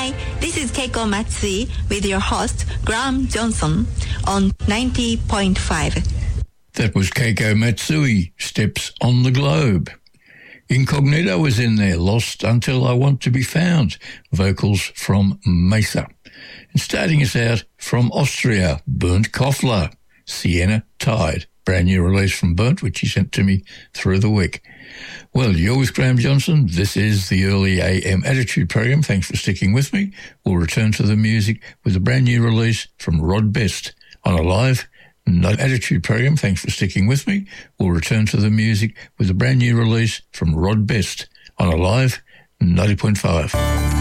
Hi, this is Keiko Matsui with your host, Graham Johnson, on 90.5. That was Keiko Matsui, Steps on the Globe. Incognito was in there, Lost Until I Want to Be Found, vocals from Mesa. And starting us out from Austria, Bernd Koffler, Sienna Tide, brand new release from Bernd, which he sent to me through the week. Well, you're with Graham Johnson. This is the Early AM Attitude program. Thanks for sticking with me. We'll return to the music with a brand new release from Rod Best on a live Attitude program. Thanks for sticking with me. We'll return to the music with a brand new release from Rod Best on a live 90.5.